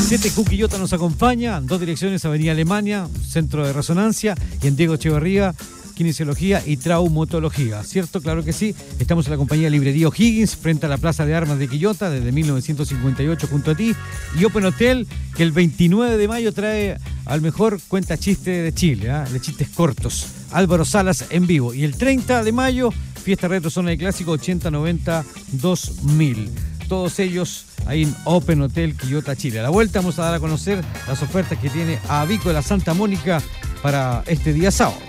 CTQ Quillota nos acompaña, 2 direcciones, Avenida Alemania, Centro de Resonancia, y en Diego Echeverría, Kinesiología y Traumatología. ¿Cierto? Claro que sí. Estamos en la compañía Librería O'Higgins, frente a la Plaza de Armas de Quillota, desde 1958 junto a ti. Y Open Hotel, que el 29 de mayo trae al mejor cuenta chiste de Chile, de chistes cortos. Álvaro Salas en vivo. Y el 30 de mayo, Fiesta Retro Zona de Clásico 80-90 2000. Todos ellos ahí en Open Hotel Quillota, Chile. A la vuelta vamos a dar a conocer las ofertas que tiene Avícola Santa Mónica para este día sábado.